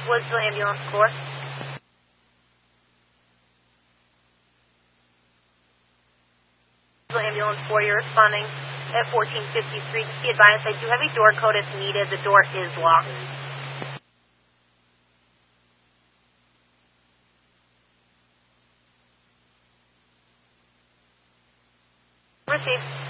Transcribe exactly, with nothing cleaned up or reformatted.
Woodsville Ambulance Corps. Woodsville Ambulance Corps, you're responding at fourteen fifty-three. Just be advised, I do have a door code if needed. The door is locked. Received.